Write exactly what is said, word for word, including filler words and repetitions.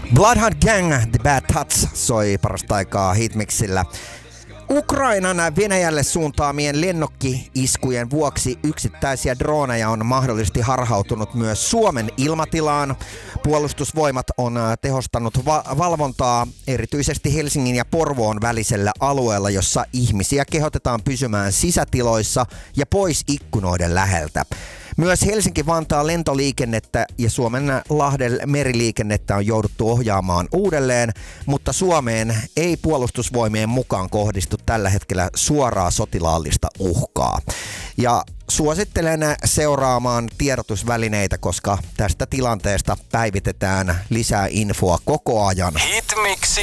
Bloodhound Gang, The Bad Touch soi parasta aikaa Hitmixillä. Ukrainan Venäjälle suuntaamien lennokki-iskujen vuoksi yksittäisiä droneja on mahdollisesti harhautunut myös Suomen ilmatilaan. Puolustusvoimat on tehostanut va- valvontaa erityisesti Helsingin ja Porvoon välisellä alueella, jossa ihmisiä kehotetaan pysymään sisätiloissa ja pois ikkunoiden läheltä. Myös Helsinki-Vantaan lentoliikennettä ja Suomen Lahden meriliikennettä on jouduttu ohjaamaan uudelleen, mutta Suomeen ei puolustusvoimien mukaan kohdistu tällä hetkellä suoraa sotilaallista uhkaa. Ja suosittelen seuraamaan tiedotusvälineitä, koska tästä tilanteesta päivitetään lisää infoa koko ajan. Hitmix.